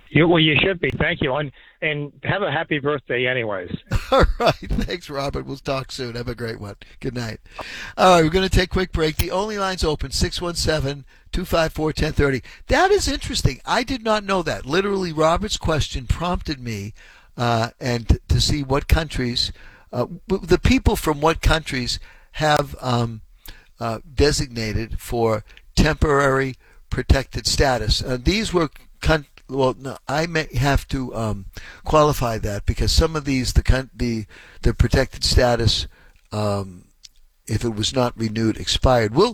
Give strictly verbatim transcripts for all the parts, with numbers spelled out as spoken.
You, well, you should be. Thank you. And, and have a happy birthday anyways. All right. Thanks, Robert. We'll talk soon. Have a great one. Good night. All right. We're going to take a quick break. The only line's open, six one seven, two five four, one zero three zero. That is interesting. I did not know that. Literally, Robert's question prompted me uh, and t- to see what countries, uh, the people from what countries have um, uh, designated for temporary protected status. Uh, these were con- Well, no, I may have to um, qualify that because some of these, the the the protected status, um, if it was not renewed, expired. Well,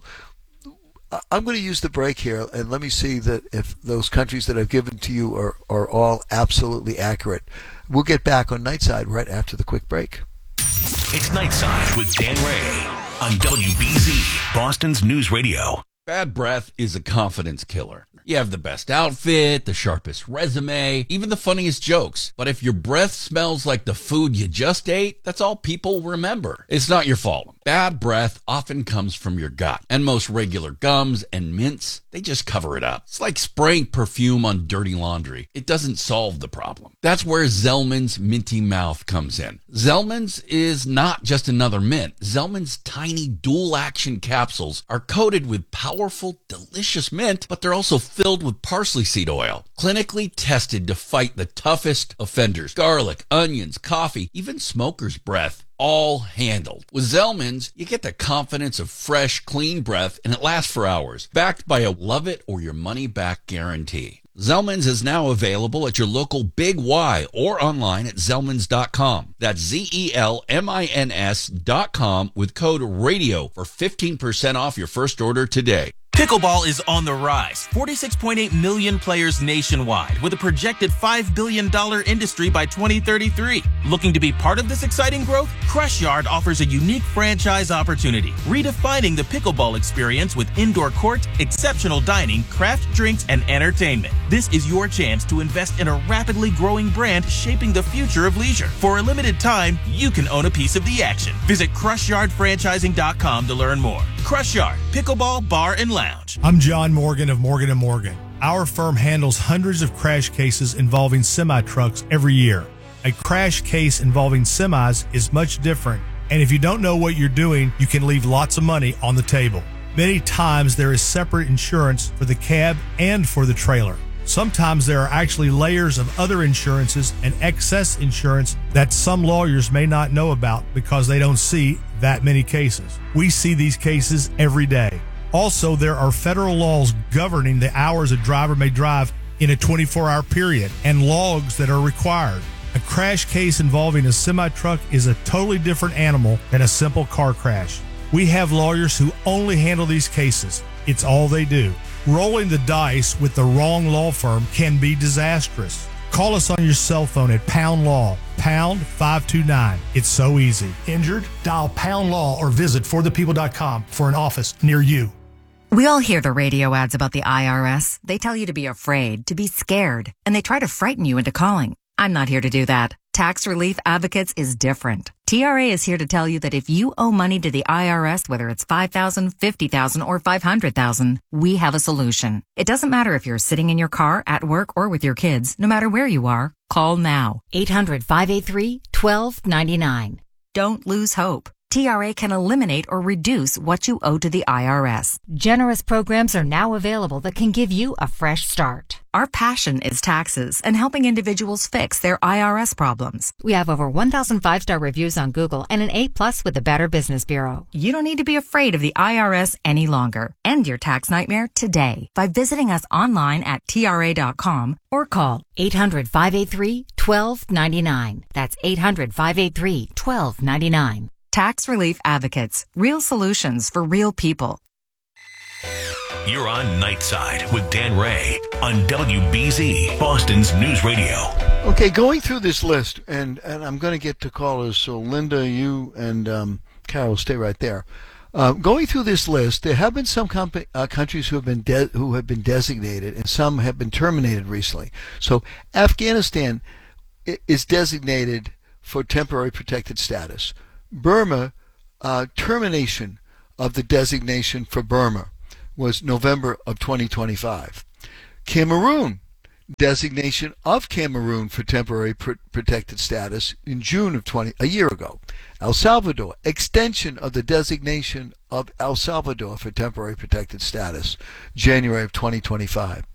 I'm going to use the break here, and let me see that if those countries that I've given to you are, are all absolutely accurate. We'll get back on Nightside right after the quick break. It's Nightside with Dan Ray on W B Z, Boston's News Radio. Bad breath is a confidence killer. You have the best outfit, the sharpest resume, even the funniest jokes. But if your breath smells like the food you just ate, that's all people remember. It's not your fault. Bad breath often comes from your gut, and most regular gums and mints, they just cover it up. It's like spraying perfume on dirty laundry. It doesn't solve the problem. That's where Zellman's Minty Mouth comes in. Zellman's is not just another mint. Zellman's tiny dual-action capsules are coated with powerful, delicious mint, but they're also filled with parsley seed oil, clinically tested to fight the toughest offenders. Garlic, onions, coffee, even smoker's breath. All handled. With Zellman's, you get the confidence of fresh, clean breath, and it lasts for hours. Backed by a love it or your money back guarantee. Zellman's is now available at your local Big Y or online at zellmans dot com. That's Z E L M I N S dot com with code RADIO for fifteen percent off your first order today. Pickleball is on the rise. forty-six point eight million players nationwide with a projected five billion dollars industry by twenty thirty-three. Looking to be part of this exciting growth? Crush Yard offers a unique franchise opportunity, redefining the pickleball experience with indoor court, exceptional dining, craft drinks, and entertainment. This is your chance to invest in a rapidly growing brand shaping the future of leisure. For a limited time, you can own a piece of the action. Visit crush yard franchising dot com to learn more. Crush Yard, Pickleball Bar and Lounge. I'm John Morgan of Morgan and Morgan. Our firm handles hundreds of crash cases involving semi-trucks every year. A crash case involving semis is much different, and if you don't know what you're doing, you can leave lots of money on the table. Many times there is separate insurance for the cab and for the trailer. Sometimes there are actually layers of other insurances and excess insurance that some lawyers may not know about because they don't see that many cases. We see these cases every day. Also, there are federal laws governing the hours a driver may drive in a twenty-four hour period and logs that are required. A crash case involving a semi-truck is a totally different animal than a simple car crash. We have lawyers who only handle these cases. It's all they do. Rolling the dice with the wrong law firm can be disastrous. Call us on your cell phone at Pound Law, pound five two nine. It's so easy. Injured? Dial Pound Law or visit for the people dot com for an office near you. We all hear the radio ads about the I R S. They tell you to be afraid, to be scared, and they try to frighten you into calling. I'm not here to do that. Tax Relief Advocates is different. T R A is here to tell you that if you owe money to the I R S, whether it's five thousand dollars, fifty thousand dollars, or five hundred thousand dollars, we have a solution. It doesn't matter if you're sitting in your car, at work, or with your kids. No matter where you are, call now. eight hundred, five eight three, one two nine nine. Don't lose hope. T R A can eliminate or reduce what you owe to the I R S. Generous programs are now available that can give you a fresh start. Our passion is taxes and helping individuals fix their I R S problems. We have over one thousand five-star reviews on Google and an A plus with the Better Business Bureau. You don't need to be afraid of the I R S any longer. End your tax nightmare today by visiting us online at T R A dot com or call eight hundred, five eight three, one two nine nine. That's eight hundred, five eight three, one two nine nine. Tax Relief Advocates. Real solutions for real people. You're on Nightside with Dan Ray on W B Z, Boston's News Radio. Okay, going through this list, and, and I'm going to get to callers, so Linda, you, and um, Carol, stay right there. Uh, going through this list, there have been some comp- uh, countries who have been de- who have been designated, and some have been terminated recently. So Afghanistan is designated for temporary protected status. Burma, uh, termination of the designation for Burma was November of twenty twenty-five. Cameroon, designation of Cameroon for temporary pr- protected status in June of twenty a year ago. El Salvador, extension of the designation of El Salvador for temporary protected status, January of twenty twenty-five.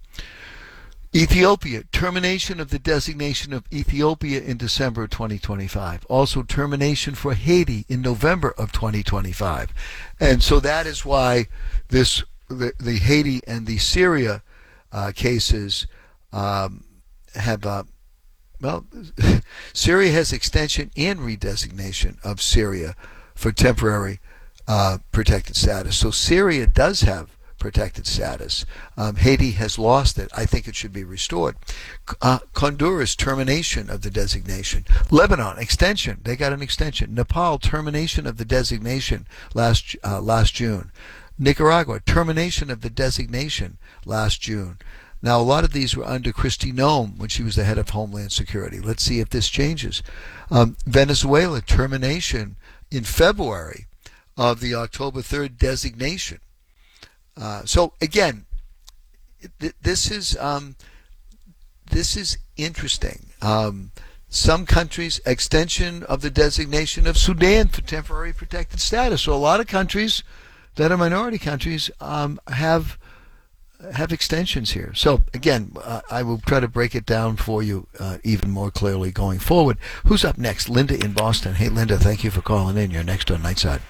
Ethiopia, termination of the designation of Ethiopia in December of twenty twenty-five. Also termination for Haiti in November of twenty twenty-five. And so that is why this the, the Haiti and the Syria uh, cases um, have, uh, well, Syria has extension and redesignation of Syria for temporary uh, protected status. So Syria does have protected status. Um, Haiti has lost it. I think it should be restored. Uh, Honduras, termination of the designation. Lebanon, extension. They got an extension. Nepal, termination of the designation last uh, last June. Nicaragua, termination of the designation last June. Now, a lot of these were under Kristi Noem when she was the head of Homeland Security. Let's see if this changes. Um, Venezuela, termination in February of the October third designation. Uh, so again, th- this is um, this is interesting. Um, some countries, extension of the designation of Sudan for temporary protected status. So a lot of countries that are minority countries um, have have extensions here. So again, uh, I will try to break it down for you uh, even more clearly going forward. Who's up next? Linda in Boston. Hey, Linda, thank you for calling in. You're next on Nightside.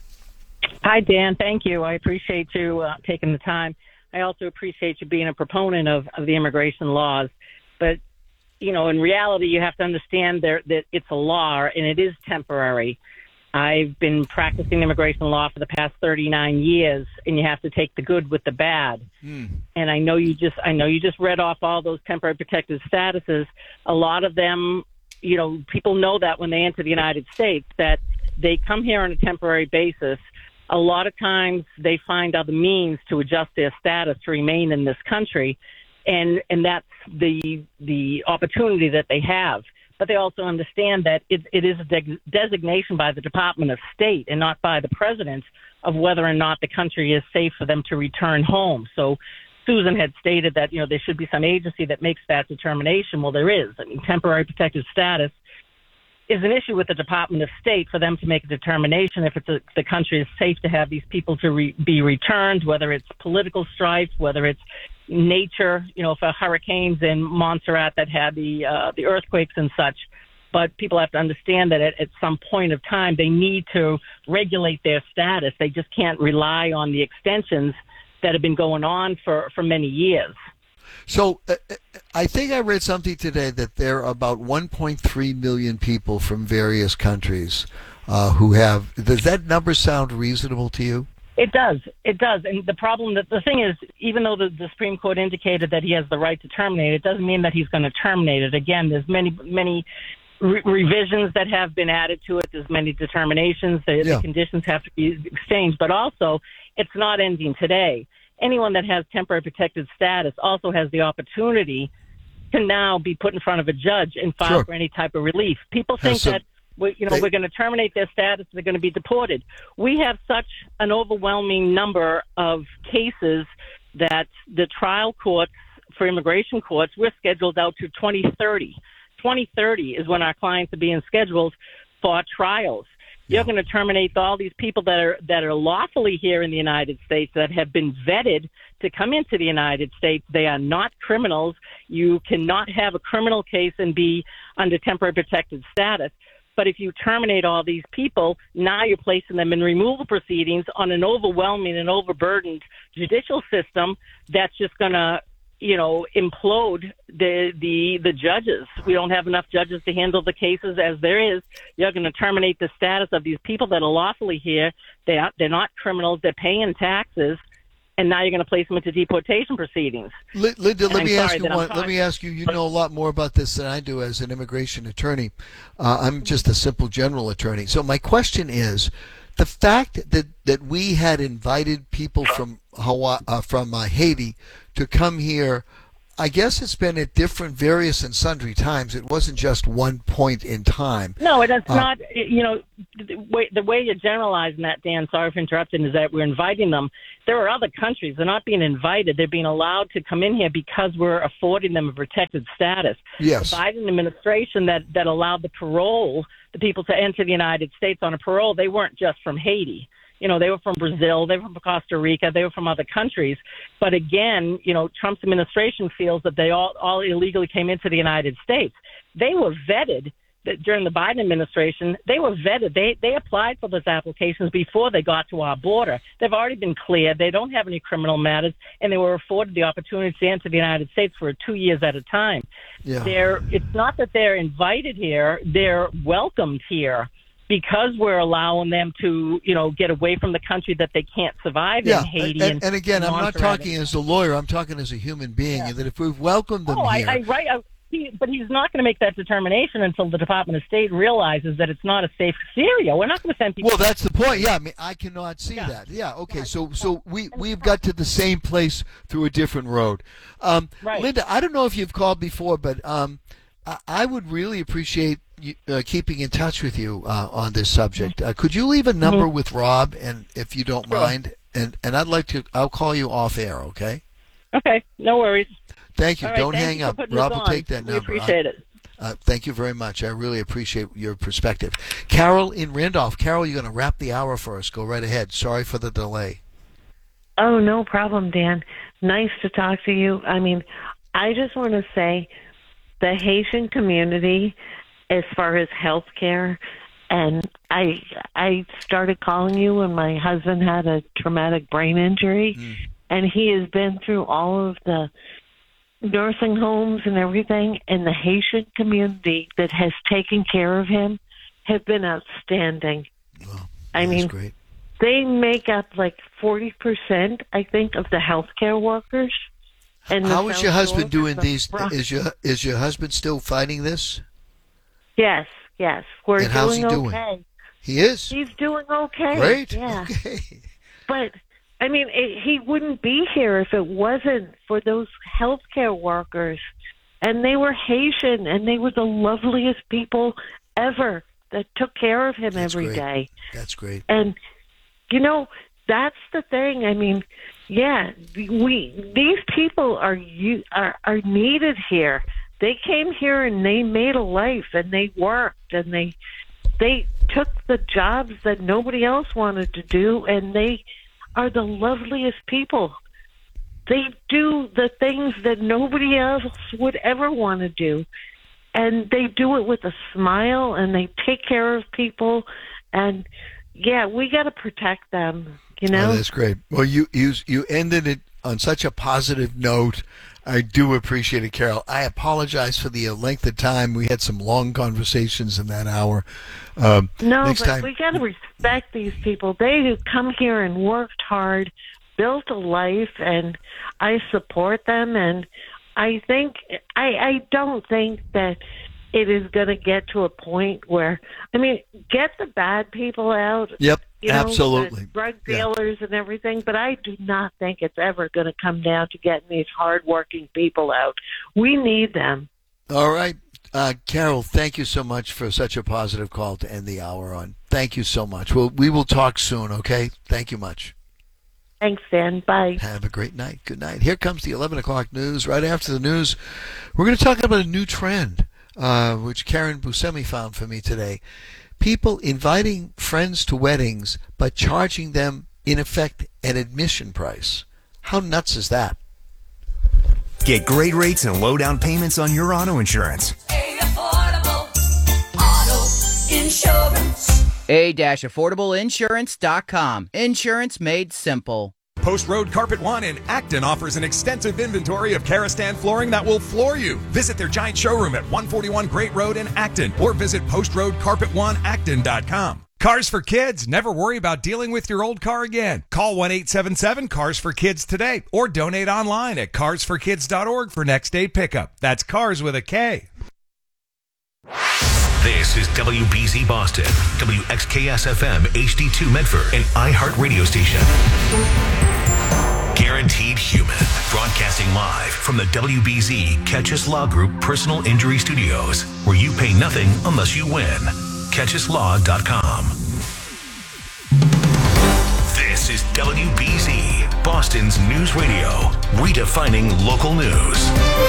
Hi, Dan. Thank you. I appreciate you uh, taking the time. I also appreciate you being a proponent of, of the immigration laws. But, you know, in reality, you have to understand there, that it's a law and it is temporary. I've been practicing immigration law for the past thirty-nine years, and you have to take the good with the bad. Mm. And I know you just I know you just read off all those temporary protected statuses. A lot of them, you know, people know that when they enter the United States, that they come here on a temporary basis. A lot of times they find other means to adjust their status to remain in this country, and and that's the the opportunity that they have. But they also understand that it, it is a de- designation by the Department of State and not by the president of whether or not the country is safe for them to return home. So Susan had stated that, you know, there should be some agency that makes that determination. Well, there is. I mean, temporary protected status is an issue with the Department of State for them to make a determination if it's a, the country is safe to have these people to re, be returned, whether it's political strife, whether it's nature, you know, for hurricanes in Montserrat that had the uh, the earthquakes and such. But people have to understand that at, at some point of time they need to regulate their status. They just can't rely on the extensions that have been going on for, for many years. So uh, I think I read something today that there are about one point three million people from various countries uh, who have. Does that number sound reasonable to you? It does. It does. And the problem, that the thing is, even though the, the Supreme Court indicated that he has the right to terminate, it doesn't mean that he's going to terminate it. Again, there's many, many re- revisions that have been added to it. There's many determinations. The, yeah. the conditions have to be exchanged. But also, it's not ending today. Anyone that has temporary protected status also has the opportunity to now be put in front of a judge and file sure. for any type of relief. People think some, that we, you know they, we're going to terminate their status, they're going to be deported. We have such an overwhelming number of cases that the trial courts for immigration courts, we're scheduled out to twenty thirty. twenty thirty is when our clients are being scheduled for trials. You're going to terminate all these people that are that are lawfully here in the United States, that have been vetted to come into the United States. They are not criminals. You cannot have a criminal case and be under temporary protected status. But if you terminate all these people, now you're placing them in removal proceedings on an overwhelming and overburdened judicial system that's just going to, you know, implode the the the judges. We don't have enough judges to handle the cases as there is. You're going to terminate the status of these people that are lawfully here. They are, they're not criminals. They're paying taxes, and now you're going to place them into deportation proceedings. Linda, let me ask you one. Let me ask you. You know a lot more about this than I do as an immigration attorney. Uh, I'm just a simple general attorney. So my question is, the fact that, that we had invited people from Hawaii, uh, from uh, Haiti to come here I guess it's been at different, various and sundry times. It wasn't just one point in time. No, it's Uh, not. You know, the way, the way you're generalizing that, Dan, sorry for interrupting, is that we're inviting them. There are other countries. They're not being invited. They're being allowed to come in here because we're affording them a protected status. Yes. The Biden administration that, that allowed the parole, the people to enter the United States on a parole, they weren't just from Haiti. You know, they were from Brazil, they were from Costa Rica, they were from other countries. But again, you know, Trump's administration feels that they all, all illegally came into the United States. They were vetted that during the Biden administration. They were vetted. They they applied for those applications before they got to our border. They've already been cleared. They don't have any criminal matters, and they were afforded the opportunity to enter the United States for two years at a time. Yeah. They're, it's not that they're invited here. They're welcomed here, because we're allowing them to, you know, get away from the country that they can't survive yeah. in, Haiti. And, And, and again, I'm not Montserrat. talking as a lawyer. I'm talking as a human being. Yeah. That if we've welcomed them Oh, I, here, I, right. I, he, but he's not going to make that determination until the Department of State realizes that it's not a safe Syria. We're not going to send people. well, that's the point. Yeah, I mean, I cannot see Yeah. that. Yeah, okay. Yeah. So, so we we've got to the same place through a different road. Um, Right. Linda, I don't know if you've called before, but um, I, I would really appreciate you, uh, keeping in touch with you uh, on this subject. Uh, could you leave a number Mm-hmm. with Rob, and if you don't Sure. mind, and and I'd like to. I'll call you off air. Okay. Okay, no worries. Thank you. All right, don't thank hang you for up. putting Rob this will on. take that We number. appreciate it. Uh, thank you very much. I really appreciate your perspective. Carol in Randolph. Carol, you're going to wrap the hour for us. Go right ahead. Sorry for the delay. Oh, no problem, Dan. Nice to talk to you. I mean, I just want to say the Haitian community, as far as health care, and I I started calling you when my husband had a traumatic brain injury, Mm. and he has been through all of the nursing homes and everything, and the Haitian community that has taken care of him have been outstanding. Well, I that's mean, great. they make up like forty percent, I think, of the healthcare workers. And the How is your South husband Shore doing from these? Bronx. Is your is your husband still fighting this? Yes, yes. We're And how's he doing doing? okay. He is. He's doing okay. Great. Yeah. Okay. But, I mean, it, he wouldn't be here if it wasn't for those healthcare workers. And they were Haitian, and they were the loveliest people ever that took care of him That's every great. day. That's great. And, you know, that's the thing. I mean, yeah, we these people are you are, are needed here. They came here and they made a life, and they worked, and they they took the jobs that nobody else wanted to do, and they are the loveliest people. They do the things that nobody else would ever want to do, and they do it with a smile, and they take care of people, and yeah, we got to protect them. You know, Oh, that's great. Well, you you you ended it on such a positive note. I do appreciate it, Carol. I apologize for the length of time. We had some long conversations in that hour. Um, no, next but time, we got to respect these people. They have come here and worked hard, built a life, and I support them. And I think I I don't think that it is going to get to a point where, I mean, get the bad people out. Yep, You know, absolutely. the drug Yeah. dealers and everything, but I do not think it's ever going to come down to getting these hardworking people out. We need them. All right. Uh, Carol, thank you so much for such a positive call to end the hour on. Thank you so much. Well, we will talk soon, okay? Thank you much. Thanks, Dan. Bye. Have a great night. Good night. Here comes the eleven o'clock news. Right after the news, we're going to talk about a new trend, uh, which Karen Buscemi found for me today. People inviting friends to weddings, but charging them, in effect, an admission price. How nuts is that? Get great rates and low down payments on your auto insurance. A affordable auto insurance. a dash affordable insurance dot com. Insurance made simple. Post Road Carpet One in Acton offers an extensive inventory of Karastan flooring that will floor you. Visit their giant showroom at one forty-one Great Road in Acton or visit post road carpet one acton dot com. Cars for Kids. Never worry about dealing with your old car again. Call one eight seven seven cars for kids today or donate online at cars for kids dot org for next day pickup. That's cars with a K. This is W B Z Boston, W X K S F M H D two Medford, an iHeart radio station. Guaranteed Guaranteed Human. Broadcasting live from the W B Z Catchus Law Group Personal Injury Studios, where you pay nothing unless you win. catchus law dot com. This is W B Z, Boston's news radio, redefining local news.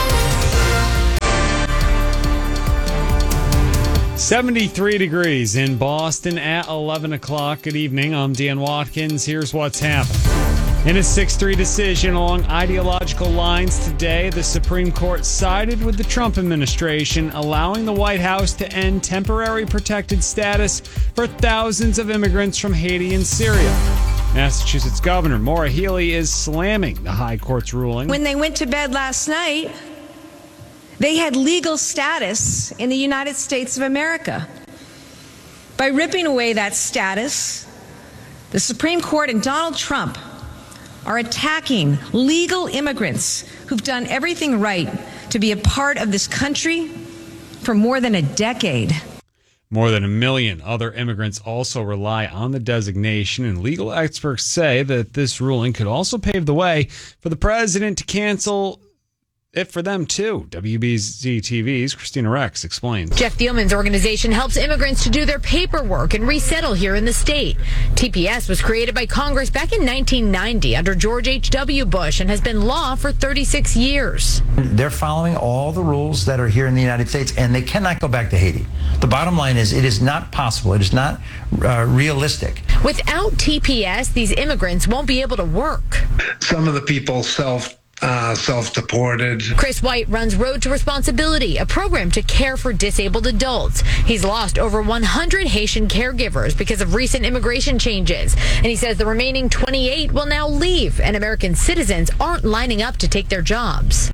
seventy-three degrees in Boston at eleven o'clock. Good evening. I'm Dan Watkins. Here's what's happened. In a six three decision along ideological lines today, the Supreme Court sided with the Trump administration, allowing the White House to end temporary protected status for thousands of immigrants from Haiti and Syria. Massachusetts Governor Maura Healey is slamming the High Court's ruling. When they went to bed last night, they had legal status in the United States of America. By ripping away that status, the Supreme Court and Donald Trump are attacking legal immigrants who've done everything right to be a part of this country for more than a decade. More than a million other immigrants also rely on the designation, and legal experts say that this ruling could also pave the way for the president to cancel it for them, too. W B Z T V's Christina Rex explains. Jeff Thielman's organization helps immigrants to do their paperwork and resettle here in the state. T P S was created by Congress back in nineteen ninety under George H W Bush and has been law for thirty-six years. They're following all the rules that are here in the United States, and they cannot go back to Haiti. The bottom line is it is not possible. It is not uh, realistic. Without T P S, these immigrants won't be able to work. Some of the people self Uh, self-deported. Chris White runs Road to Responsibility, a program to care for disabled adults. He's lost over one hundred Haitian caregivers because of recent immigration changes. And he says the remaining twenty-eight will now leave, and American citizens aren't lining up to take their jobs.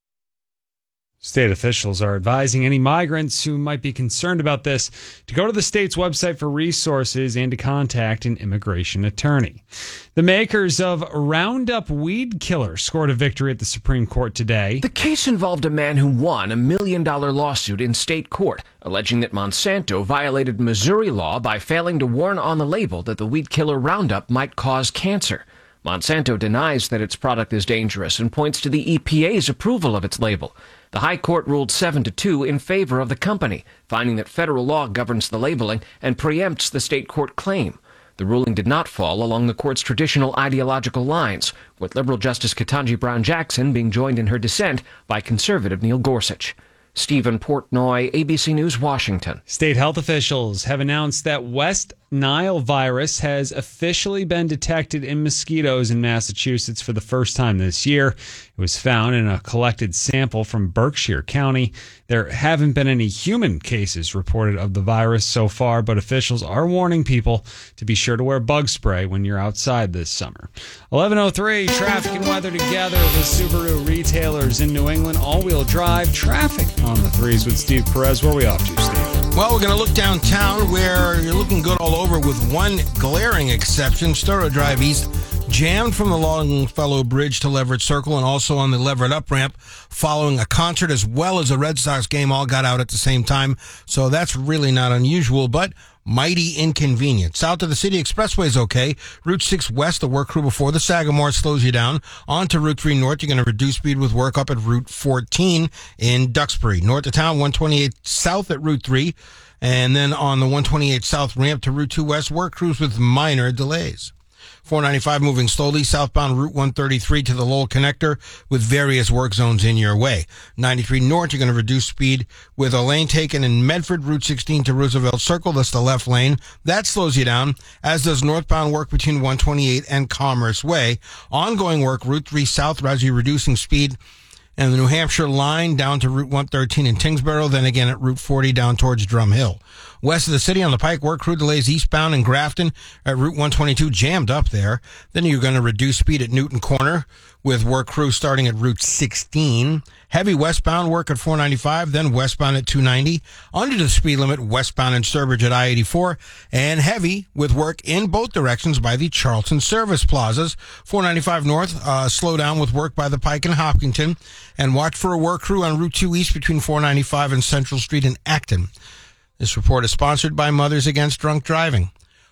State officials are advising any migrants who might be concerned about this to go to the state's website for resources and to contact an immigration attorney. The makers of Roundup Weed Killer scored a victory at the Supreme Court today. The case involved a man who won a million dollar lawsuit in state court, alleging that Monsanto violated Missouri law by failing to warn on the label that the weed killer Roundup might cause cancer. Monsanto denies that its product is dangerous and points to the E P A's approval of its label. The High Court ruled seven to two in favor of the company, finding that federal law governs the labeling and preempts the state court claim. The ruling did not fall along the court's traditional ideological lines, with liberal Justice Ketanji Brown Jackson being joined in her dissent by conservative Neil Gorsuch. Stephen Portnoy, A B C News, Washington. State health officials have announced that West Nile virus has officially been detected in mosquitoes in Massachusetts for the first time this year. It was found in a collected sample from Berkshire County. There haven't been any human cases reported of the virus so far, but officials are warning people to be sure to wear bug spray when you're outside this summer. eleven oh three, traffic and weather together. The Subaru retailers in New England, all-wheel drive traffic on the threes with Steve Perez. Where are we off to, Steve? Well, we're going to look downtown where you're looking good all over with one glaring exception. Storrow Drive East jammed from the Longfellow Bridge to Leverett Circle and also on the Leverett Up Ramp following a concert as well as a Red Sox game all got out at the same time. So that's really not unusual, but mighty inconvenient. South of the City Expressway is okay. Route six West, the work crew before the Sagamore slows you down. On to Route three North, you're going to reduce speed with work up at Route fourteen in Duxbury. North of town, one twenty-eight South at Route three. And then on the one twenty-eight South ramp to Route two West, work crews with minor delays. four ninety-five moving slowly southbound Route one thirty-three to the Lowell Connector with various work zones in your way. ninety-three North, you're going to reduce speed with a lane taken in Medford, Route sixteen to Roosevelt Circle. That's the left lane. That slows you down, as does northbound work between one twenty-eight and Commerce Way. Ongoing work, Route three South, as you're reducing speed and the New Hampshire line down to Route one thirteen in Tingsboro, then again at Route forty down towards Drum Hill. West of the city on the Pike, work crew delays eastbound in Grafton at Route one twenty-two, jammed up there. Then you're going to reduce speed at Newton Corner with work crew starting at Route sixteen. Heavy westbound work at four ninety-five, then westbound at two ninety. Under the speed limit, westbound in Sturbridge at I eighty-four. And heavy with work in both directions by the Charlton Service Plazas. four ninety-five North, uh, slow down with work by the Pike and Hopkinton. And watch for a work crew on Route two East between four ninety-five and Central Street in Acton. This report is sponsored by Mothers Against Drunk Driving.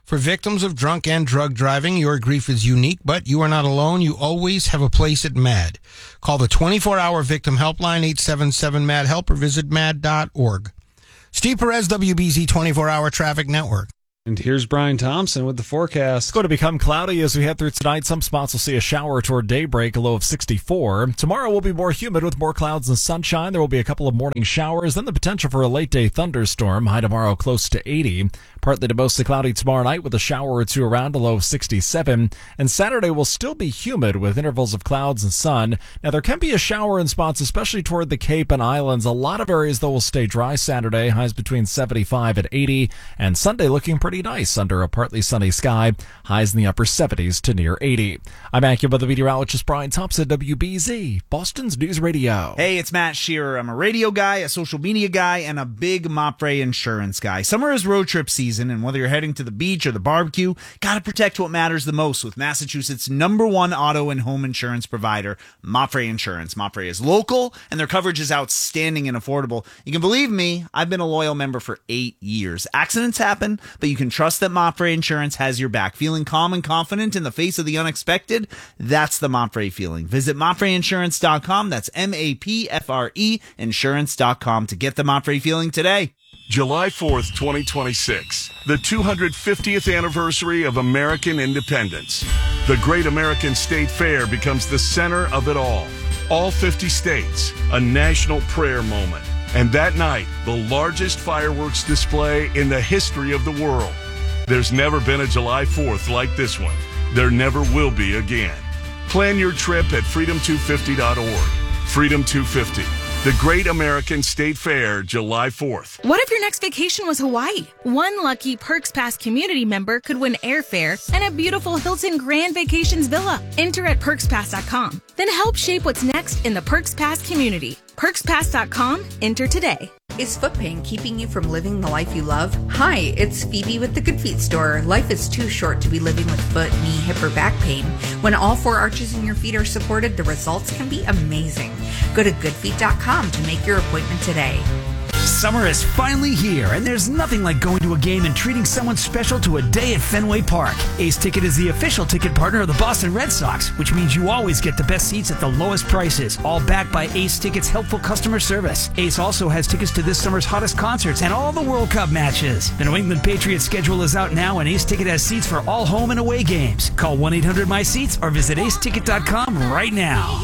For victims of drunk and drug driving, your grief is unique, but you are not alone. You always have a place at MAD. Call the twenty-four hour Victim Helpline, eight seven seven, MAD HELP, or visit mad dot org. Steve Perez, W B Z twenty-four hour Traffic Network. And here's Brian Thompson with the forecast. It's going to become cloudy as we head through tonight. Some spots will see a shower toward daybreak, a low of sixty-four. Tomorrow will be more humid with more clouds and sunshine. There will be a couple of morning showers, then the potential for a late-day thunderstorm. High tomorrow close to eighty. Partly to mostly cloudy tomorrow night with a shower or two around, a low of sixty-seven. And Saturday will still be humid with intervals of clouds and sun. Now, there can be a shower in spots, especially toward the Cape and Islands. A lot of areas, though, will stay dry Saturday. Highs between seventy-five and eighty. And Sunday looking pretty nice under a partly sunny sky. Highs in the upper seventies to near eighty. I'm AccuWeather meteorologist Brian Thompson, W B Z, Boston's News Radio. Hey, it's Matt Shearer. I'm a radio guy, a social media guy, and a big Mopre insurance guy. Summer is road trip season, and whether you're heading to the beach or the barbecue, gotta protect what matters the most with Massachusetts' number one auto and home insurance provider, Mopre Insurance. Mopre is local, and their coverage is outstanding and affordable. You can believe me, I've been a loyal member for eight years. Accidents happen, but you can trust that Mopre Insurance has your back. Feeling calm and confident in the face of the unexpected? That's the Mopre feeling. Visit Mopre Insurance dot com. That's M A P F R E insurance dot com to get the Mopre feeling today. July fourth, twenty twenty-six, the two hundred fiftieth anniversary of American independence. The Great American State Fair becomes the center of it all. All fifty states, a national prayer moment. And that night, the largest fireworks display in the history of the world. There's never been a July fourth like this one. There never will be again. Plan your trip at freedom two fifty dot org. Freedom two fifty. The Great American State Fair, July fourth. What if your next vacation was Hawaii? One lucky Perks Pass community member could win airfare and a beautiful Hilton Grand Vacations villa. Enter at perks pass dot com. Then help shape what's next in the Perks Pass community. perks pass dot com. Enter today. Is foot pain keeping you from living the life you love? Hi, it's Phoebe with the Good Feet store. Life is too short to be living with foot, knee, hip, or back pain. When all four arches in your feet are supported, the results can be amazing. Go to good feet dot com to make your appointment today. Summer is finally here, and there's nothing like going to a game and treating someone special to a day at Fenway Park. Ace Ticket is the official ticket partner of the Boston Red Sox, which means you always get the best seats at the lowest prices, all backed by Ace Ticket's helpful customer service. Ace also has tickets to this summer's hottest concerts and all the World Cup matches. The New England Patriots schedule is out now, and Ace Ticket has seats for all home and away games. Call one eight hundred my seats or visit ace ticket dot com right now.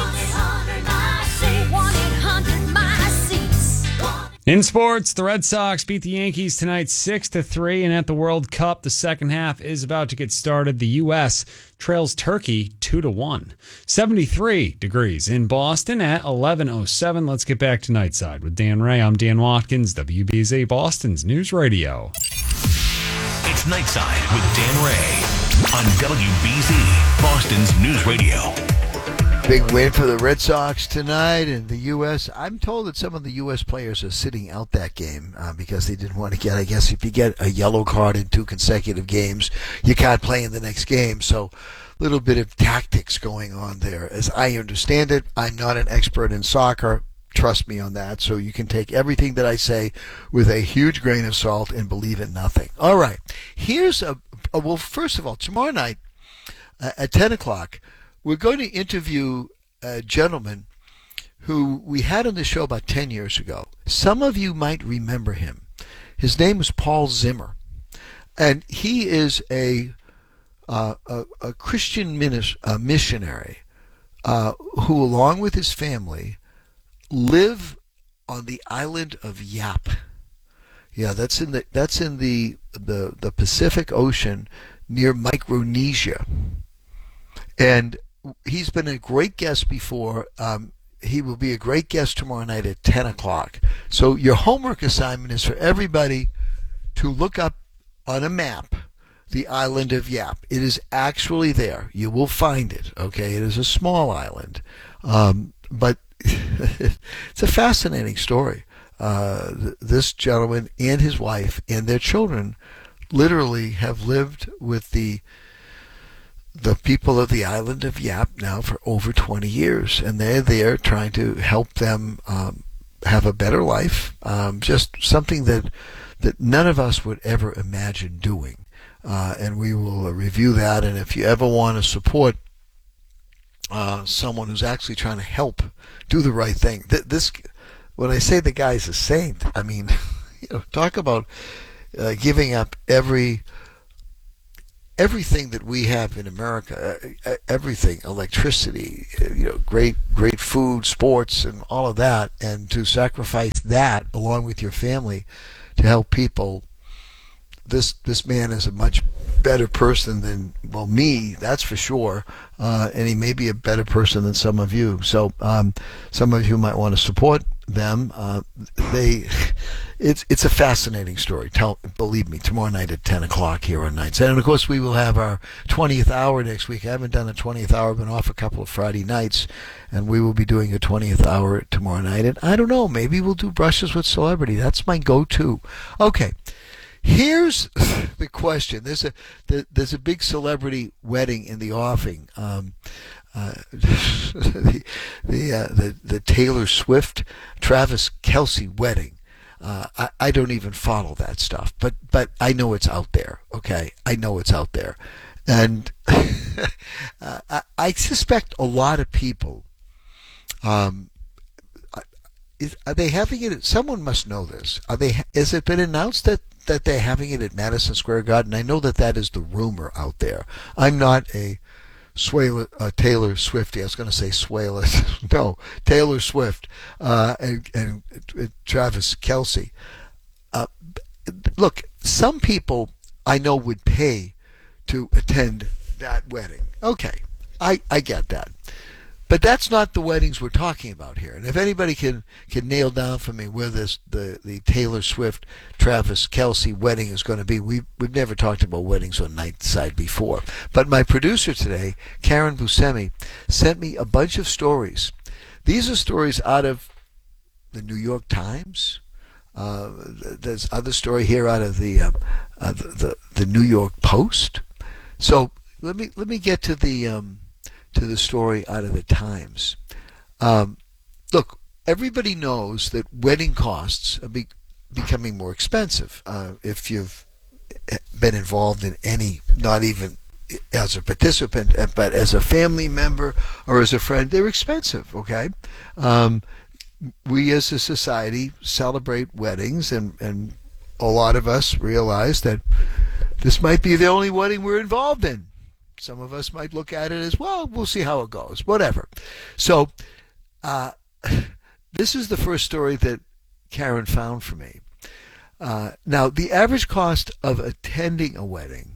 In sports, the Red Sox beat the Yankees tonight six to three, and at the World Cup, the second half is about to get started. The U S trails Turkey two to one. seventy-three degrees in Boston at eleven oh seven. Let's get back to Nightside with Dan Ray. I'm Dan Watkins, W B Z Boston's News Radio. It's Nightside with Dan Ray on W B Z Boston's News Radio. Big win for the Red Sox tonight in the U S I'm told that some of the U S players are sitting out that game uh, because they didn't want to get, I guess, if you get a yellow card in two consecutive games, you can't play in the next game. So a little bit of tactics going on there. As I understand it, I'm not an expert in soccer. Trust me on that. So you can take everything that I say with a huge grain of salt and believe in nothing. All right. Here's a, a well, first of all, tomorrow night uh, at ten o'clock, we're going to interview a gentleman who we had on the show about ten years ago. Some of you might remember him. His name is Paul Zimmer, and he is a uh, a, a Christian minis- a missionary uh, who, along with his family, live on the island of Yap. Yeah, that's in the that's in the the, the Pacific Ocean near Micronesia, and he's been a great guest before. Um, he will be a great guest tomorrow night at ten o'clock. So your homework assignment is for everybody to look up on a map the island of Yap. It is actually there. You will find it, okay? It is a small island. Um, but it's a fascinating story. Uh, th- this gentleman and his wife and their children literally have lived with the the people of the island of Yap now for over twenty years, and they're there trying to help them um, have a better life, um, just something that that none of us would ever imagine doing. uh, and we will uh, review that. And if you ever want to support uh, someone who's actually trying to help do the right thing, th- this when I say the guy's a saint, I mean, you know, talk about uh, giving up every. Everything that we have in America, uh, everything, electricity, uh, you know, great, great food, sports, and all of that, and to sacrifice that along with your family to help people. This this man is a much better person than, well, me, that's for sure, uh, and he may be a better person than some of you. So um, some of you might want to support them. Uh, they, it's it's a fascinating story. Tell, believe me, tomorrow night at ten o'clock here on Nights. And of course, we will have our twentieth hour next week. I haven't done a twentieth hour, been off a couple of Friday nights, and we will be doing a twentieth hour tomorrow night. And I don't know, maybe we'll do Brushes with Celebrity. That's my go-to. Okay. Here's the question. There's a there's a big celebrity wedding in the offing. Um, uh, the the, uh, the the Taylor Swift Travis Kelce wedding. Uh, I, I don't even follow that stuff, but but I know it's out there. Okay, I know it's out there, and uh, I, I suspect a lot of people. Um, is, are they having it? Someone must know this. Are they? Has it been announced that? that they're having it at Madison Square Garden? I know that that is the rumor out there. I'm not a Swayla, uh, Taylor Swiftie. I was going to say Swayla. No, Taylor Swift uh, and, and, and Travis Kelce. Uh, look, some people I know would pay to attend that wedding. Okay, I, I get that. But that's not the weddings we're talking about here. And if anybody can, can nail down for me where this the, the Taylor Swift Travis Kelce wedding is going to be, we've, we've never talked about weddings on Nightside before. But my producer today, Karen Buscemi, sent me a bunch of stories. These are stories out of the New York Times. Uh, there's other story here out of the, um, uh, the, the the New York Post. So let me let me get to the. Um, to the story out of the Times. Um, look, everybody knows that wedding costs are be- becoming more expensive. Uh, if you've been involved in any, not even as a participant, but as a family member or as a friend, they're expensive, okay? Um, we as a society celebrate weddings, and, and a lot of us realize that this might be the only wedding we're involved in. Some of us might look at it as, well, we'll see how it goes, whatever. So uh, this is the first story that Karen found for me. Uh, now, the average cost of attending a wedding,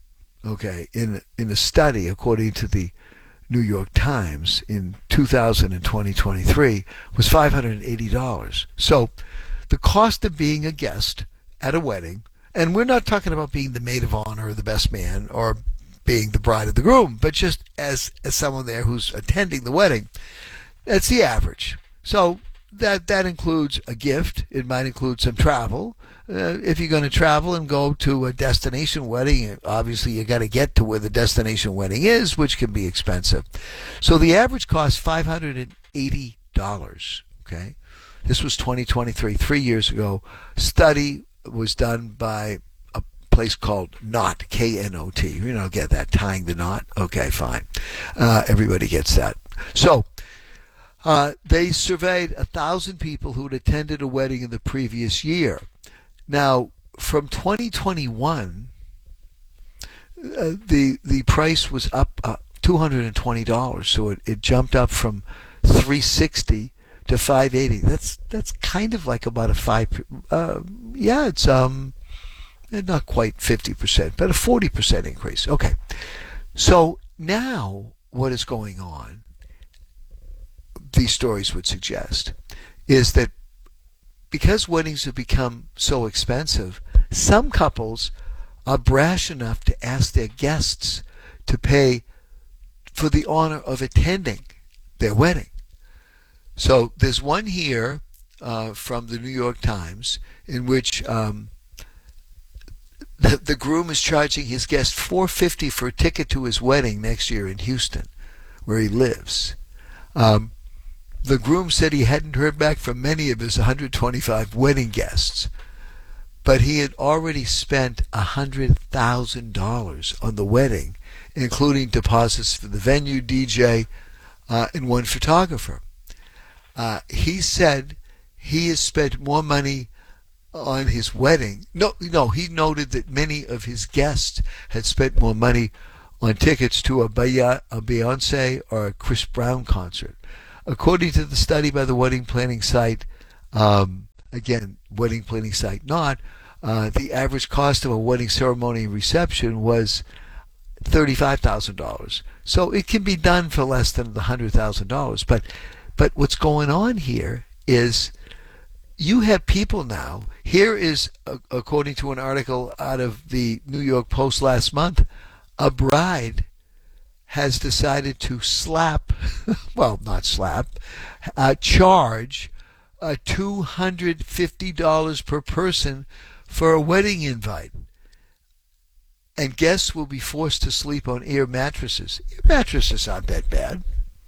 okay, in, in a study, according to the New York Times in two thousand and twenty twenty-three, was five hundred eighty dollars. So the cost of being a guest at a wedding, and we're not talking about being the maid of honor or the best man or being the bride of the groom, but just as, as someone there who's attending the wedding, that's the average. So that that includes a gift. It might include some travel. Uh, if you're going to travel and go to a destination wedding, obviously you got to get to where the destination wedding is, which can be expensive. So the average cost five hundred eighty dollars. Okay, this was twenty twenty-three, three years ago. Study was done by place called Knot, K N O T. You know, get that, tying the knot. Okay, fine. Uh, everybody gets that. So uh, they surveyed a thousand people who had attended a wedding in the previous year. Now, from twenty twenty-one, uh, the the price was up uh, two hundred twenty dollars. So it, it jumped up from three hundred sixty dollars to five hundred eighty dollars. That's that's kind of like about a five. Uh, yeah, it's um. Not quite fifty percent, but a forty percent increase. Okay. So now what is going on, these stories would suggest, is that because weddings have become so expensive, some couples are brash enough to ask their guests to pay for the honor of attending their wedding. So there's one here uh, from the New York Times in which um, The, the groom is charging his guest four hundred fifty dollars for a ticket to his wedding next year in Houston, where he lives. Um, the groom said he hadn't heard back from many of his one hundred twenty-five wedding guests. but he had already spent one hundred thousand dollars on the wedding, including deposits for the venue, D J, uh, and one photographer. Uh, he said he has spent more money on his wedding. No, no, he noted that many of his guests had spent more money on tickets to a Beyonce or a Chris Brown concert. According to the study by the wedding planning site, um, again, wedding planning site not, uh, the average cost of a wedding ceremony and reception was thirty-five thousand dollars. So it can be done for less than the one hundred thousand dollars. But, but what's going on here is you have people now. Here is, uh, according to an article out of the New York Post last month, a bride has decided to slap, well, not slap, uh, charge uh, two hundred fifty dollars per person for a wedding invite. And guests will be forced to sleep on air mattresses. Air mattresses aren't that bad.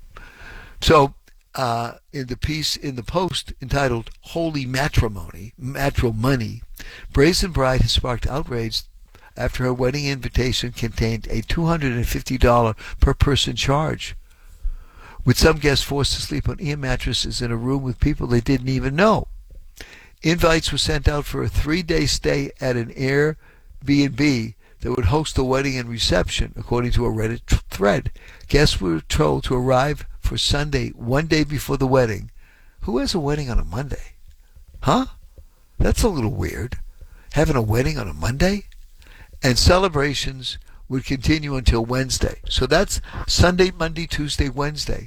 So, uh, in the piece in the Post entitled Holy Matrimony, Matrimony, Brazen Bride has sparked outrage after her wedding invitation contained a two hundred fifty dollars per person charge, with some guests forced to sleep on air mattresses in a room with people they didn't even know. Invites were sent out for a three-day stay at an Airbnb that would host the wedding and reception, according to a Reddit thread. Guests were told to arrive for Sunday, one day before the wedding. Who has a wedding on a Monday? Huh? That's a little weird. Having a wedding on a Monday? And celebrations would continue until Wednesday. So that's Sunday, Monday, Tuesday, Wednesday.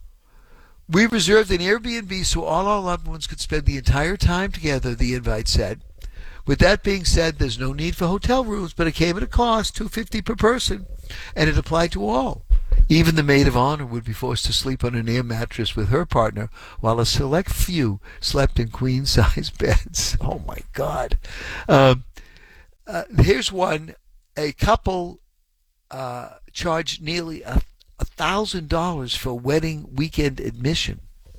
We reserved an Airbnb so all our loved ones could spend the entire time together, the invite said. With that being said, there's no need for hotel rooms, but it came at a cost, two hundred fifty dollars per person, and it applied to all. Even the maid of honor would be forced to sleep on an air mattress with her partner, while a select few slept in queen-size beds. Oh, my God. Um, uh, here's one. A couple uh, charged nearly a one thousand dollars for wedding weekend admission.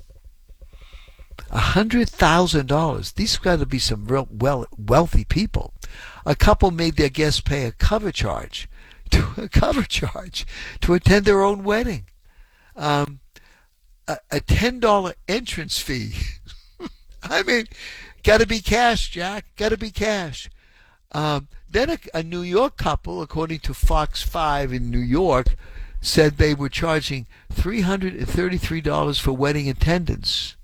one hundred thousand dollars. These got to be some real well, wealthy people. A couple made their guests pay a cover charge, to a cover charge, to attend their own wedding. Um, a, a ten dollars entrance fee. I mean, got to be cash, Jack. Got to be cash. Um, then a, a New York couple, according to Fox five in New York, said they were charging three hundred thirty-three dollars for wedding attendance.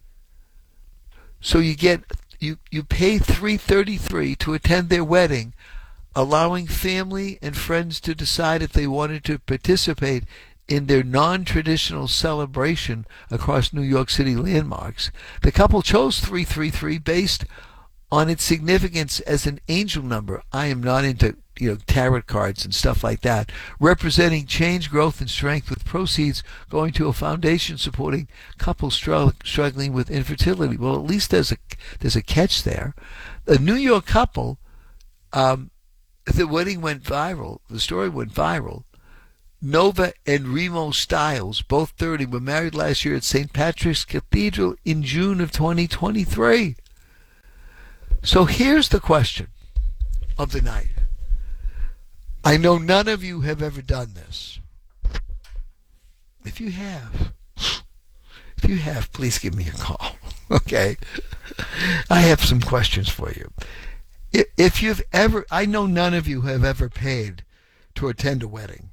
So you get you, you pay three hundred thirty-three dollars to attend their wedding, allowing family and friends to decide if they wanted to participate in their non-traditional celebration across New York City landmarks. The couple chose three hundred thirty-three dollars based on its significance as an angel number. I am not into you know tarot cards and stuff like that, representing change, growth, and strength, with proceeds going to a foundation supporting couples strugg- struggling with infertility. Well, at least there's a there's a catch there. A New York couple, um, the wedding went viral. The story went viral. Nova and Remo Stiles, both thirty, were married last year at Saint Patrick's Cathedral in June of twenty twenty-three. So here's the question of the night. I know none of you have ever done this. If you have, if you have, please give me a call, okay? I have some questions for you. If you've ever, I know none of you have ever paid to attend a wedding.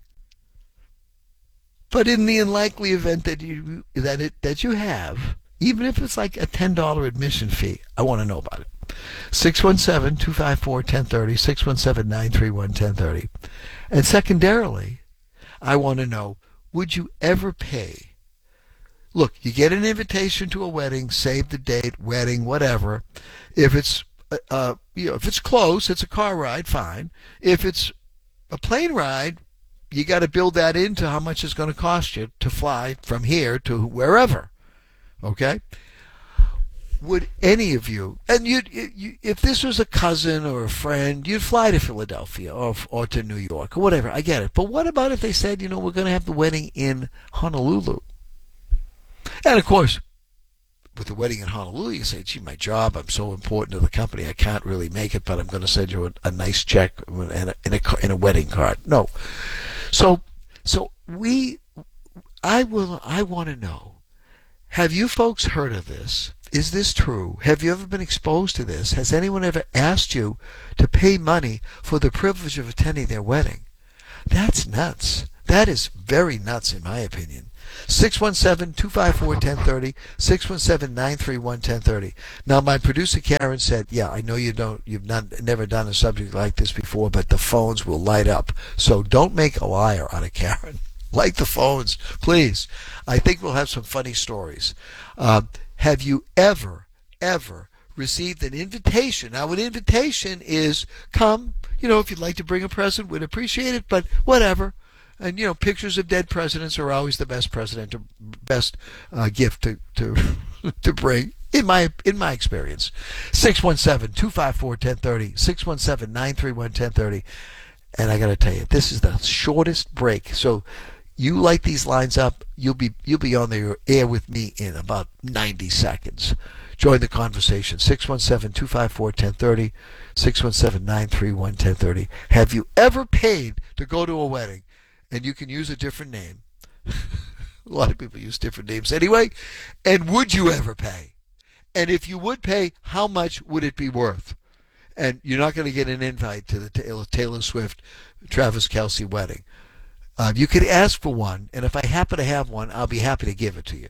But in the unlikely event that you that it that you have, even if it's like a ten dollars admission fee, I want to know about it. six one seven, two five four, one zero three zero, six one seven, nine three one, one zero three zero. And secondarily, I want to know, would you ever pay? Look, you get an invitation to a wedding, save the date, wedding, whatever. If it's uh, uh, you know, if it's close, it's a car ride, fine. If it's a plane ride, you got to build that into how much it's going to cost you to fly from here to wherever. Okay? Would any of you, and you, you, if this was a cousin or a friend, you'd fly to Philadelphia or or to New York or whatever. I get it. But what about if they said, you know, we're going to have the wedding in Honolulu? And of course, with a wedding in Honolulu, you say, gee, my job, I'm so important to the company, I can't really make it, but I'm going to send you a, a nice check and a, in a, in a wedding card. No. So, so we, I will, I want to know, have you folks heard of this? Is this true? Have you ever been exposed to this? Has anyone ever asked you to pay money for the privilege of attending their wedding? That's nuts. That is very nuts, in my opinion. six one seven, two five four, one zero three zero, six one seven, nine three one, one zero three zero. Now, my producer Karen said, yeah, I know you don't, you've not, never done a subject like this before, but the phones will light up. So don't make a liar out of Karen. Like the phones, please. I think we'll have some funny stories. Uh, have you ever, ever received an invitation? Now, an invitation is, come, you know, if you'd like to bring a present, we'd appreciate it, but whatever. And, you know, pictures of dead presidents are always the best president, or best uh, gift to to to bring, in my in my experience. six one seven, two five four, one zero three zero, six one seven, nine three one, one zero three zero. And I got to tell you, this is the shortest break. So you light these lines up, you'll be you'll be on the air with me in about ninety seconds. Join the conversation. six one seven, two five four, one zero three zero, six one seven, nine three one, one zero three zero. Have you ever paid to go to a wedding? And you can use a different name. A lot of people use different names anyway. And would you ever pay? And if you would pay, how much would it be worth? And you're not going to get an invite to the Taylor, Taylor Swift, Travis Kelce wedding. Uh, you could ask for one, and if I happen to have one, I'll be happy to give it to you.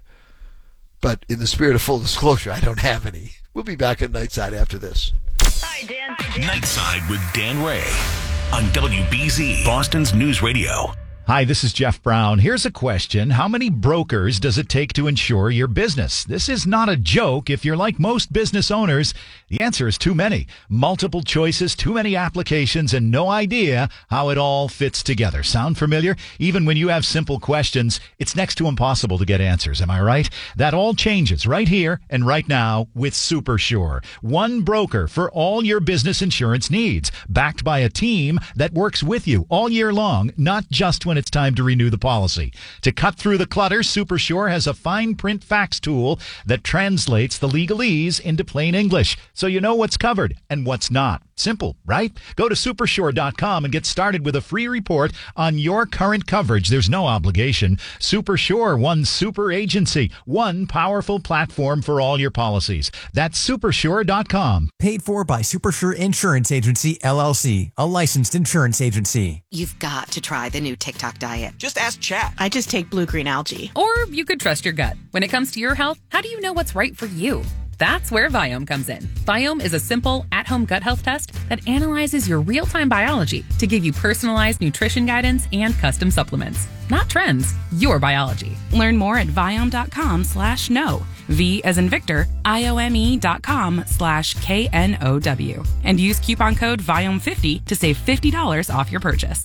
But in the spirit of full disclosure, I don't have any. We'll be back at Nightside after this. Hi, Dan. Nightside with Dan Ray on W B Z, Boston's News Radio. Hi, this is Jeff Brown. Here's a question. How many brokers does it take to insure your business? This is not a joke. If you're like most business owners, the answer is too many. Multiple choices, too many applications, and no idea how it all fits together. Sound familiar? Even when you have simple questions, it's next to impossible to get answers. Am I right? That all changes right here and right now with SuperSure. One broker for all your business insurance needs, backed by a team that works with you all year long, not just when it's time to renew the policy. To cut through the clutter, SuperSure has a fine print fax tool that translates the legalese into plain English, so you know what's covered and what's not. Simple, right? Go to supersure dot com and get started with a free report on your current coverage. There's no obligation. SuperSure, one super agency, one powerful platform for all your policies. That's supersure dot com. Paid for by SuperSure Insurance Agency, L L C, a licensed insurance agency. You've got to try the new TikTok diet. Just ask Chat. I just take blue-green algae. Or you could trust your gut. When it comes to your health, how do you know what's right for you? That's where Viome comes in. Viome is a simple, at-home gut health test that analyzes your real-time biology to give you personalized nutrition guidance and custom supplements. Not trends, your biology. Learn more at Viome.com slash know. V as in Victor, I-O-M-E dot com slash K N O W. And use coupon code Viome fifty to save fifty dollars off your purchase.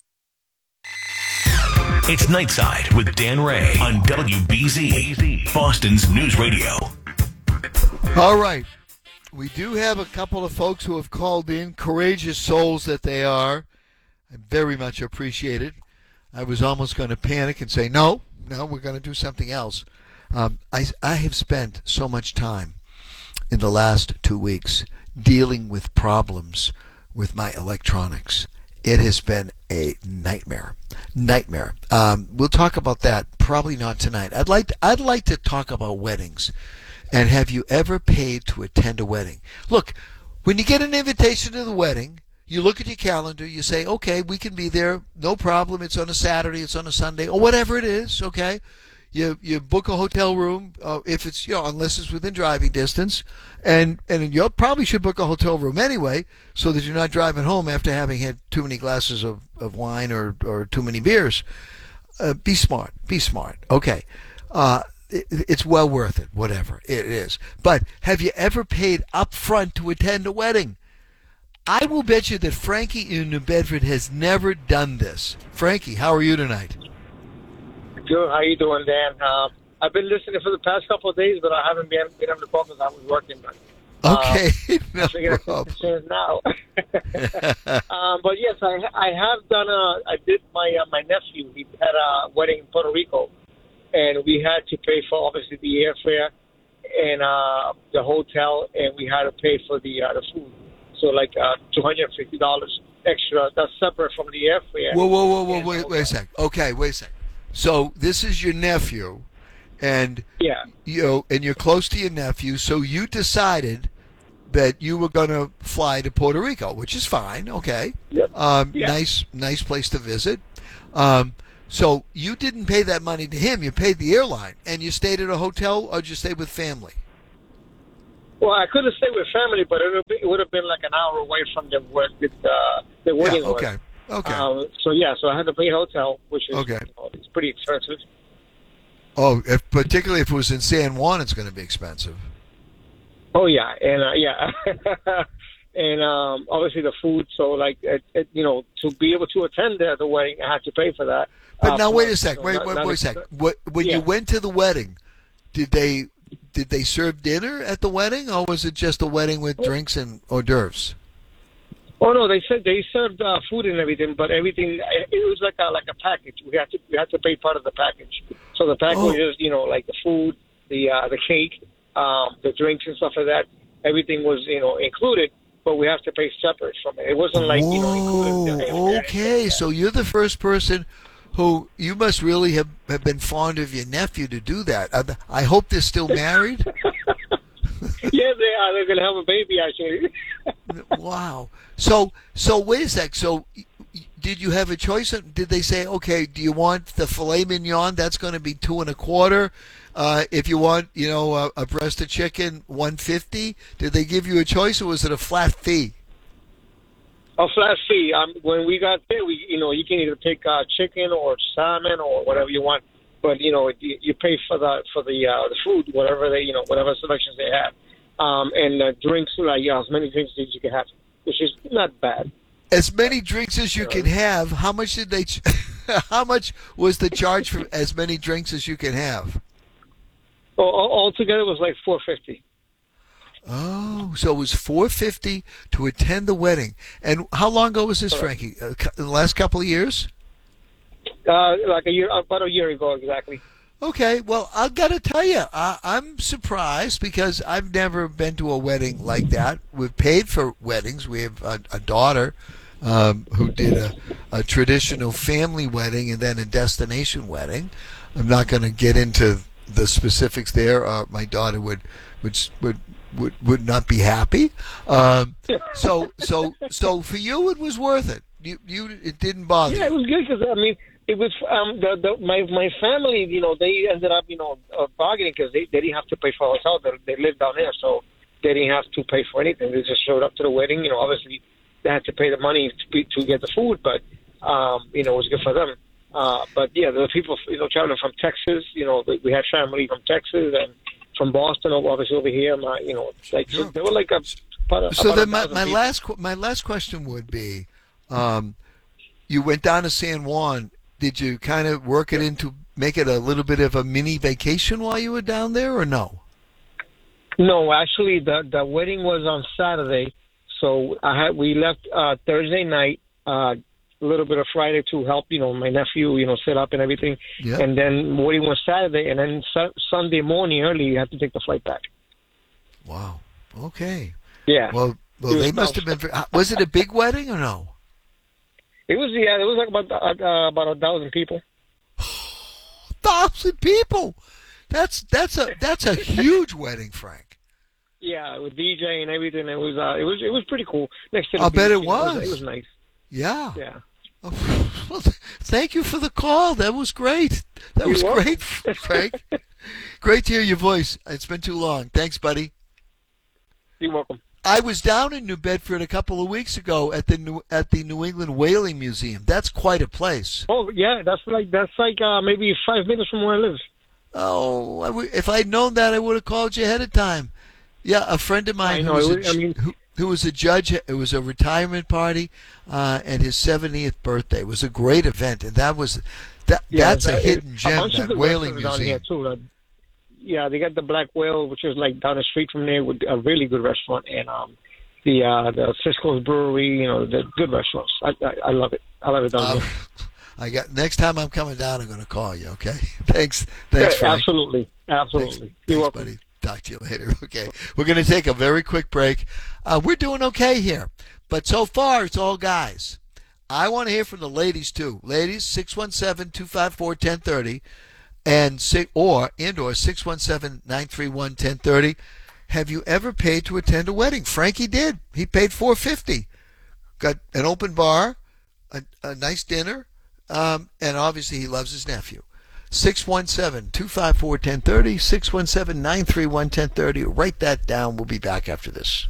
It's Nightside with Dan Ray on W B Z, Boston's News Radio. All right. We do have a couple of folks who have called in, courageous souls that they are. I very much appreciate it. I was almost going to panic and say, no, no, we're going to do something else. Um, I, I have spent so much time in the last two weeks dealing with problems with my electronics. It has been a nightmare. Nightmare. Um, we'll talk about that, probably not tonight. I'd like to, I'd like to talk about weddings. And have you ever paid to attend a wedding? Look, when you get an invitation to the wedding, you look at your calendar, you say, okay, we can be there, no problem. It's on a Saturday, it's on a Sunday, or whatever it is, okay? You you book a hotel room, uh, if it's, you know, unless it's within driving distance, and, and you probably should book a hotel room anyway, so that you're not driving home after having had too many glasses of, of wine or, or too many beers. Uh, be smart, be smart, okay. Uh, It's well worth it, whatever it is. But have you ever paid up front to attend a wedding? I will bet you that Frankie in New Bedford has never done this. Frankie, how are you tonight? Good. How you doing, Dan? Uh, I've been listening for the past couple of days, but I haven't been, been able to call because I was working. But, uh, okay, no problem. Now. um, but yes, I, I have done a. I did my uh, my nephew. He had a wedding in Puerto Rico. And we had to pay for, obviously, the airfare and uh, the hotel, and we had to pay for the uh, the food. So like uh, two hundred fifty dollars extra. That's separate from the airfare. Whoa, whoa, whoa, whoa, wait, wait a sec. Okay, wait a sec. So this is your nephew, and yeah, you know, and you're close to your nephew. So you decided that you were going to fly to Puerto Rico, which is fine. Okay, yep. um, yeah. nice, nice place to visit. Um, so you didn't pay that money to him. You paid the airline, and you stayed at a hotel, or did you stay with family? Well, I could have stayed with family, but it would, be, it would have been like an hour away from the where the, uh, the wedding yeah, okay. was. Okay. Um, so yeah, so I had to pay a hotel, which is okay. You know, it's pretty expensive. Oh, if, particularly if it was in San Juan, it's going to be expensive. Oh yeah, and uh, yeah, and um, obviously the food. So like, it, it, you know, to be able to attend the, the wedding, I had to pay for that. But uh, now, wait a plus, sec. so Wait, not, wait, not wait a sec. What, when yeah. you went to the wedding, did they did they serve dinner at the wedding, or was it just a wedding with drinks and hors d'oeuvres? Oh no, they said they served uh, food and everything, but everything it was like a like a package. We had to we had to pay part of the package. So the package Oh. is you know like the food, the uh, the cake, um, the drinks and stuff like that. Everything was you know included, but we have to pay separate from it. It wasn't like you know included. Oh, okay. So you're the first person who you must really have, have been fond of your nephew to do that. I, I hope they're still married. Yeah, they are. They're gonna have a baby actually. Wow. So so wait a sec. So y- y- did you have a choice? Did they say, okay, do you want the filet mignon? That's going to be two and a quarter. Uh, if you want, you know, a, a breast of chicken, one fifty. Did they give you a choice, or was it a flat fee? A flat fee. Um, when we got there, we you know you can either pick uh, chicken or salmon or whatever you want, but you know you, you pay for the for the uh, the food, whatever they you know whatever selections they have, um, and uh, drinks like yeah, as many drinks as you can have, which is not bad. As many drinks as you can have. How much did they? Ch- how much was the charge for as many drinks as you can have? All, all together it was like four fifty. Oh, so it was four fifty to attend the wedding. And how long ago was this, Correct. Frankie? Uh, the last couple of years? Uh, like a year, about a year ago exactly. Okay, well, I got to tell you, I, I'm surprised because I've never been to a wedding like that. We've paid for weddings. We have a, a daughter um, who did a, a traditional family wedding and then a destination wedding. I'm not going to get into the specifics there. Uh, my daughter would would would would, would not be happy. Um, so so so for you, it was worth it. You you it didn't bother. Yeah, it you. was good because I mean. It was um, the, the, my my family, you know, they ended up, you know, uh, bargaining because they, they didn't have to pay for a hotel. They, they lived down there, so they didn't have to pay for anything. They just showed up to the wedding. You know, obviously they had to pay the money to, be, to get the food, but um, you know, it was good for them. Uh, but yeah, the people, you know, traveling from Texas. You know, we had family from Texas and from Boston, obviously over here. My, you know, like so they were like a. About, So about then a my, thousand my people. last qu- my last question would be, um, you went down to San Juan. Did you kind of work it into make it a little bit of a mini vacation while you were down there, or no? No, actually, the the wedding was on Saturday, so I had we left uh, Thursday night, uh, a little bit of Friday to help, you know, my nephew, you know, set up and everything, Yeah. and then wedding was Saturday, and then su- Sunday morning early, you had to take the flight back. Wow. Okay. Yeah. Well, well, It was they must have been. ver- uh, Was it a big wedding or no? It was yeah, it was like about uh, about a thousand people. Thousand people. That's that's a that's a huge wedding, Frank. Yeah, with D J and everything. It was uh, it was it was pretty cool. Next to the I'll bet beach, it you know, was. It was nice. Yeah. Yeah. Well, th- thank you for the call. That was great. That You're was welcome. great, Frank. Great to hear your voice. It's been too long. Thanks, buddy. You're welcome. I was down in New Bedford a couple of weeks ago at the New, at the New England Whaling Museum. That's quite a place. Oh yeah, that's like that's like uh, maybe five minutes from where I live. Oh, I w- if I'd known that, I would have called you ahead of time. Yeah, a friend of mine I know, who, was it was- a, I mean- who, who was a judge. It was a retirement party, uh, and his seventieth birthday. It was a great event, and that was that. Yeah, that's a that- hidden a gem. bunch of That good whaling restaurants down here museum. too. uh, yeah, they got the Black Whale, which is like down the street from there, with a really good restaurant, and um, the uh, the Cisco's Brewery. You know, the good restaurants. I I, I love it. I love it down Uh, here. I got next time I'm coming down, I'm going to call you. Okay. Thanks. Thanks, Yeah, Frank. absolutely, absolutely. Thanks, You're thanks, welcome. buddy. Talk to you later. Okay. We're going to take a very quick break. Uh, we're doing okay here. But so far, it's all guys. I want to hear from the ladies, too. Ladies, six one seven, two five four, one zero three zero and six, or, and or six one seven, nine three one, one zero three zero. Have you ever paid to attend a wedding? Frankie did. He paid four hundred fifty dollars. Got an open bar, a, a nice dinner, um, and obviously he loves his nephew. six one seven, two five four, one zero three zero, six one seven, nine three one, one zero three zero. Write that down. We'll be back after this.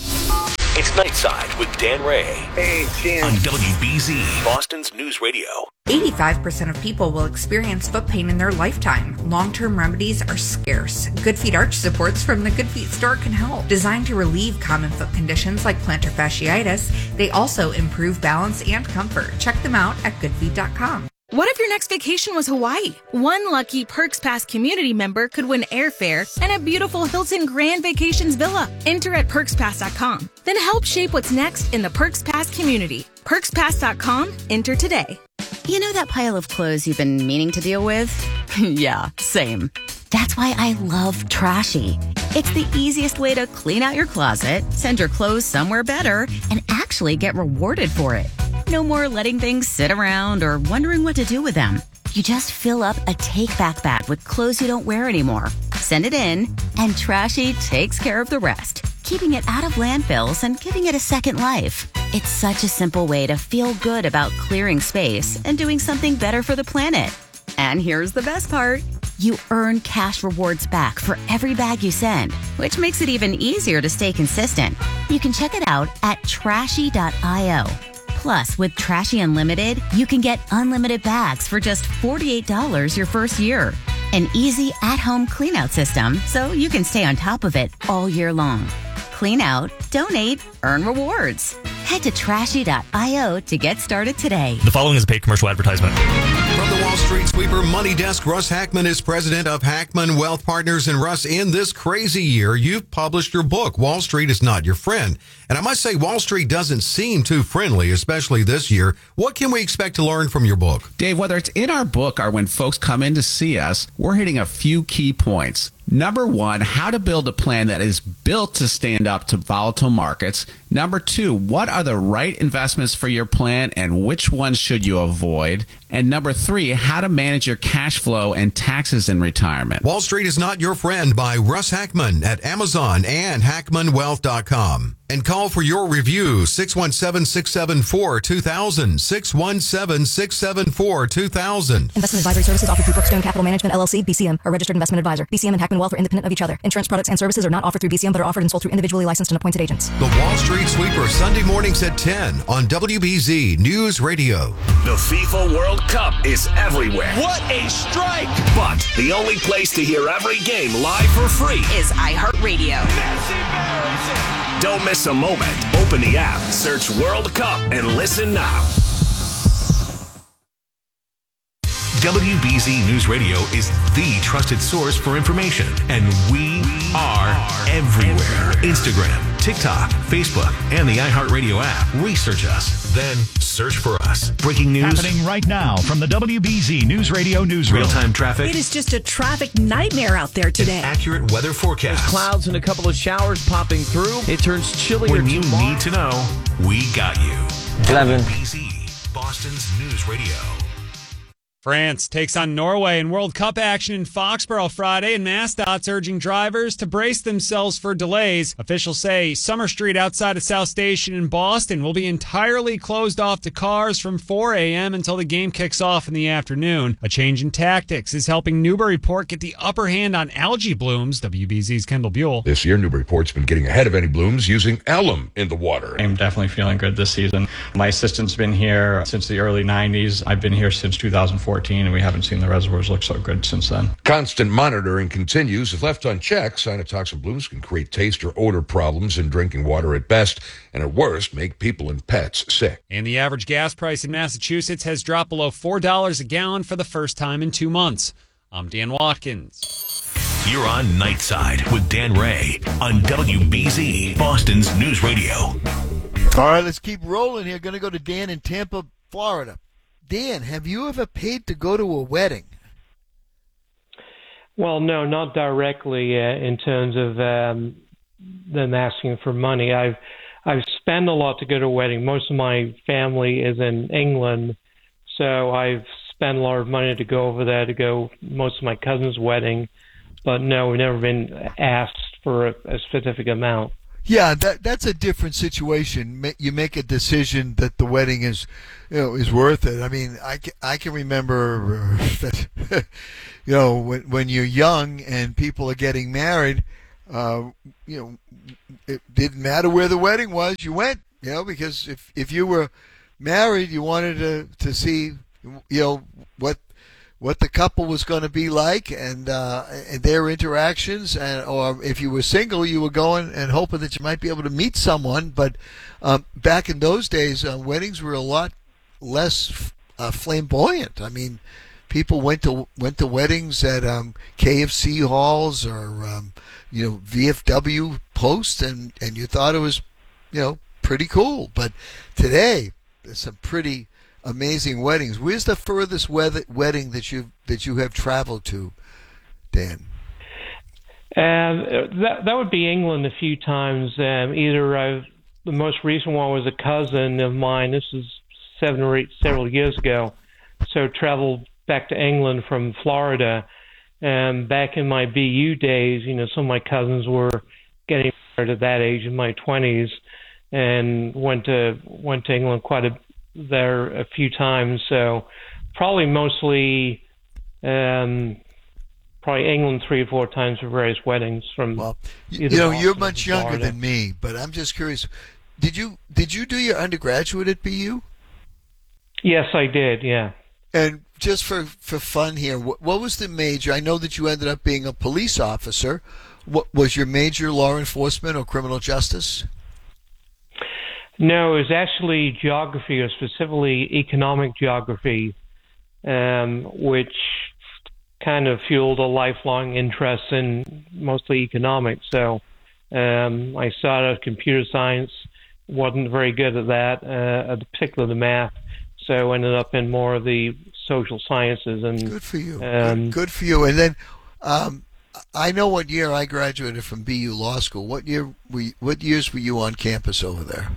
It's Nightside with Dan Ray. Hey, Dan. On W B Z, Boston's News Radio. eighty-five percent of people will experience foot pain in their lifetime. Long-term remedies are scarce. Good Feet Arch Supports from the Good Feet store can help. Designed to relieve common foot conditions like plantar fasciitis, they also improve balance and comfort. Check them out at good feet dot com. What if your next vacation was Hawaii? One lucky Perks Pass community member could win airfare and a beautiful Hilton Grand Vacations villa. Enter at perks pass dot com. Then help shape what's next in the Perks Pass community. perks pass dot com. Enter today. You know that pile of clothes you've been meaning to deal with? Yeah, same. That's why I love Trashy. It's the easiest way to clean out your closet, send your clothes somewhere better, and actually get rewarded for it. No more letting things sit around or wondering what to do with them. You just fill up a take-back bag with clothes you don't wear anymore. Send it in, and Trashy takes care of the rest, keeping it out of landfills and giving it a second life. It's such a simple way to feel good about clearing space and doing something better for the planet. And here's the best part. You earn cash rewards back for every bag you send, which makes it even easier to stay consistent. You can check it out at trashy dot io. Plus, with Trashy Unlimited, you can get unlimited bags for just forty-eight dollars your first year. An easy at-home clean-out system so you can stay on top of it all year long. Clean out, donate, earn rewards. Head to trashy dot io to get started today. The following is a paid commercial advertisement. From the Wall Street Sweeper Money Desk, Russ Hackman is president of Hackman Wealth Partners. And Russ, in this crazy year, you've published your book, Wall Street is Not Your Friend. And I must say, Wall Street doesn't seem too friendly, especially this year. What can we expect to learn from your book? Dave, whether it's in our book or when folks come in to see us, we're hitting a few key points. Number one, how to build a plan that is built to stand up to volatile markets. Number two, what are the right investments for your plan and which ones should you avoid? And number three, how to manage your cash flow and taxes in retirement. Wall Street is Not Your Friend by Russ Hackman at Amazon and hackman wealth dot com. And call for your review, six one seven, six seven four, two thousand, six one seven, six seven four, two thousand. Investment advisory services offered through Brookstone Capital Management, L L C, B C M, a registered investment advisor. B C M and Hackman Wealth are independent of each other. Insurance products and services are not offered through B C M, but are offered and sold through individually licensed and appointed agents. The Wall Street Sweeper, Sunday mornings at ten on W B Z News Radio. The FIFA World Cup is everywhere. What a strike! But the only place to hear every game live for free is iHeartRadio. Don't miss a moment. Open the app, search World Cup, and listen now. W B Z News Radio is the trusted source for information, and we are everywhere. Instagram, TikTok, Facebook, and the iHeartRadio app. Research us, then search for us. Breaking news happening right now from the W B Z News Radio newsroom. Real-time traffic. It is just a traffic nightmare out there today. An accurate weather forecast. There's clouds and a couple of showers popping through. It turns chillier When you tomorrow. need to know, we got you. eleven. W B Z, Boston's News Radio. France takes on Norway in World Cup action in Foxborough Friday, and Mascots urging drivers to brace themselves for delays. Officials say Summer Street outside of South Station in Boston will be entirely closed off to cars from four a.m. until the game kicks off in the afternoon. A change in tactics is helping Newburyport get the upper hand on algae blooms. W B Z's Kendall Buell. This year, Newburyport's been getting ahead of any blooms using alum in the water. I'm definitely feeling good this season. My assistant's been here since the early nineties. I've been here since two thousand fourteen. And we haven't seen the reservoirs look so good since then. Constant monitoring continues. If left unchecked, cyanotoxin blooms can create taste or odor problems in drinking water at best, and at worst, make people and pets sick. And the average gas price in Massachusetts has dropped below four dollars a gallon for the first time in two months. I'm Dan Watkins. You're on Nightside with Dan Ray on W B Z, Boston's News Radio. All right, let's keep rolling here. Going to go to Dan in Tampa, Florida. Dan, have you ever paid to go to a wedding? Well, no, not directly uh, in terms of um, them asking for money. I've I've spent a lot to go to a wedding. Most of my family is in England, so I've spent a lot of money to go over there to go most of my cousin's wedding. But no, we've never been asked for a, a specific amount. Yeah, that that's a different situation. Ma- You make a decision that the wedding is, you know, is worth it. I mean, I can, I can remember that, you know, when when you're young and people are getting married, uh, you know, it didn't matter where the wedding was, you went, you know, because if if you were married, you wanted to to see, you know, what what the couple was going to be like and uh, and their interactions, and or if you were single, you were going and hoping that you might be able to meet someone. But um, back in those days, uh, weddings were a lot less uh, flamboyant. I mean, people went to went to weddings at um, K F C halls or um, you know V F W posts, and and you thought it was, you know, pretty cool. But today, there's some pretty amazing weddings. Where's the furthest wed- wedding that you that you have traveled to, Dan? Um, that that would be England a few times. Um, either I've, the most recent one was a cousin of mine. This is seven or eight several years ago. So traveled back to England from Florida. And back in my B U days, you know, some of my cousins were getting married at that age in my twenties, and went to went to England quite a there a few times, so probably mostly um, probably England three or four times for various weddings. From well, you know, Boston you're much younger Florida. than me, but I'm just curious. Did you did you do your undergraduate at B U? Yes, I did. Yeah. And just for for fun here, what, what was the major? I know that you ended up being a police officer. What was your major? Law enforcement or criminal justice? No, it was actually geography, or specifically economic geography, um, which kind of fueled a lifelong interest in mostly economics. So um, I started computer science, wasn't very good at that, uh, particularly the math, so ended up in more of the social sciences. And good for you. Um, good, good for you. And then um, I know what year I graduated from B U Law School. What year? Were you, what years were you on campus over there?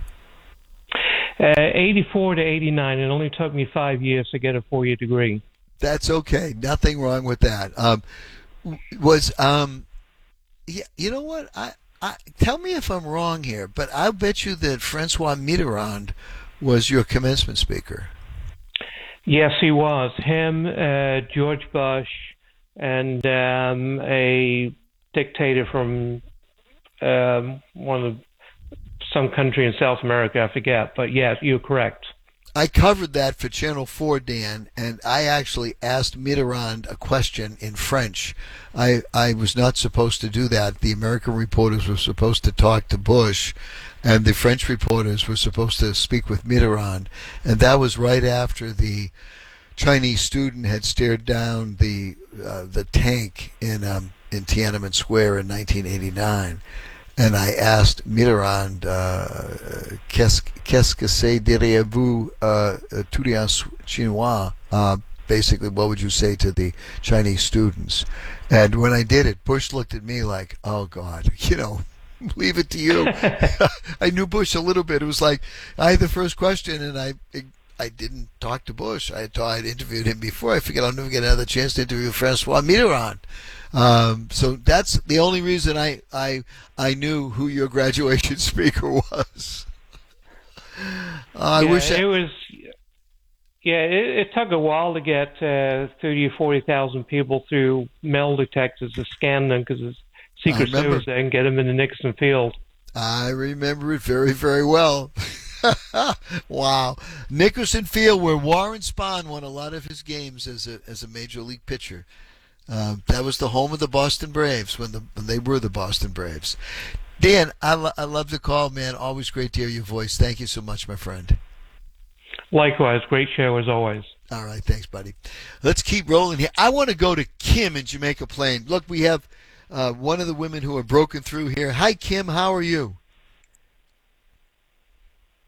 Uh, eighty-four to eighty-nine. It only took me five years to get a four-year degree. That's okay. Nothing wrong with that. Um, was um, yeah, you know what? I, I tell me if I'm wrong here, but I'll bet you that Francois Mitterrand was your commencement speaker. Yes, he was. Him, uh, George Bush, and um, a dictator from um, one of the some country in South America, I forget, but yes, you're correct. I covered that for Channel four, Dan, and I actually asked Mitterrand a question in French. I I was not supposed to do that. The American reporters were supposed to talk to Bush, and the French reporters were supposed to speak with Mitterrand, and that was right after the Chinese student had stared down the uh, the tank in um, in Tiananmen Square in nineteen eighty-nine. And I asked Mitterrand, uh, qu'est-ce, qu'est-ce que c'est diriez-vous uh, tout en chinois? Uh, basically, what would you say to the Chinese students? And when I did it, Bush looked at me like, oh, God, you know, leave it to you. I knew Bush a little bit. It was like I had the first question, and I I didn't talk to Bush. I thought I'd interviewed him before. I figured I'll never get another chance to interview Francois Mitterrand. Um, so that's the only reason I, I I knew who your graduation speaker was. uh, I yeah, wish I... it was. Yeah, it, it took a while to get uh, thirty or forty thousand people through metal detectors to scan them because the Secret Service didn't get them in the Nixon field. I remember it very, very well. Wow, Nickerson Field, where Warren Spahn won a lot of his games as a as a major league pitcher. Uh, that was the home of the Boston Braves when the when they were the Boston Braves. Dan, I, lo- I love the call, man. Always great to hear your voice. Thank you so much, my friend. Likewise, great show as always. All right, thanks, buddy. Let's keep rolling here. I want to go to Kim in Jamaica Plain. Look, we have uh, one of the women who are broken through here. Hi, Kim. How are you?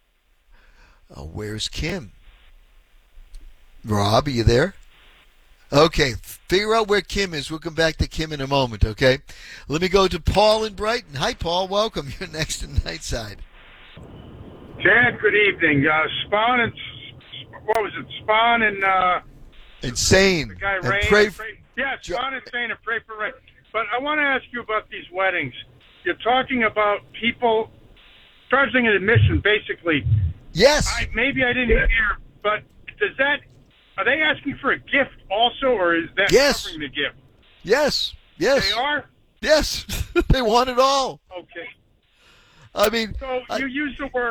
Oh, where's Kim? Rob, are you there? Okay, figure out where Kim is. We'll come back to Kim in a moment, okay? Let me go to Paul in Brighton. Hi, Paul. Welcome. You're next in Nightside. Chad, good evening. Uh, Spawn and, what was it, Spawn and... Uh, Insane. The guy and Rain. pray and pray, yeah, Spawn Insane and Pray for Rain. But I want to ask you about these weddings. You're talking about people charging an admission, basically. Yes. I, maybe I didn't hear, but does that... Are they asking for a gift also, or is that yes. covering the gift? Yes. Yes. They are? Yes. They want it all. Okay. I mean... So I, you use the word